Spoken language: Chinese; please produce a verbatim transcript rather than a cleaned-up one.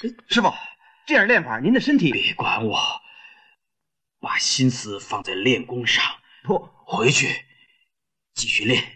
师傅，这样练法，您的身体…… 别管我，把心思放在练功上。 不， 回去继续练。